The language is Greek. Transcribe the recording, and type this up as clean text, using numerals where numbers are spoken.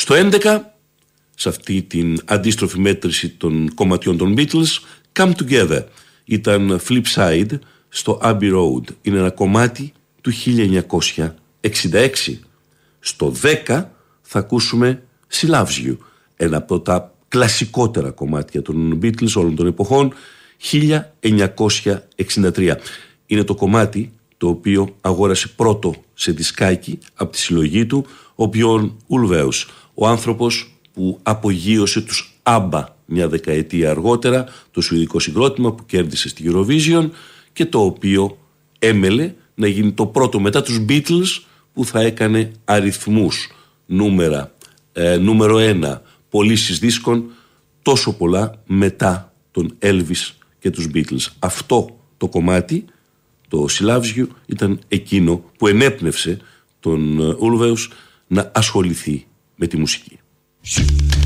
Στο 11, σε αυτή την αντίστροφη μέτρηση των κομματιών των Beatles, Come Together ήταν flip side στο Abbey Road. Είναι ένα κομμάτι του 1966. Στο 10 θα ακούσουμε She Loves You, ένα από τα κλασικότερα κομμάτια των Beatles όλων των εποχών, 1963. Είναι το κομμάτι το οποίο αγόρασε πρώτο σε δισκάκι από τη συλλογή του ο Björn Ulvaeus, ο άνθρωπος που απογείωσε τους ABBA μια δεκαετία αργότερα, το σουηδικό συγκρότημα που κέρδισε στη Eurovision και το οποίο έμελε να γίνει το πρώτο μετά τους Beatles που θα έκανε αριθμούς, νούμερο 1 πωλήσεις δίσκων τόσο πολλά μετά τον Elvis και τους Beatles. Αυτό το κομμάτι, το She Loves You, ήταν εκείνο που ενέπνευσε τον Ulvaeus να ασχοληθεί με τη μουσική.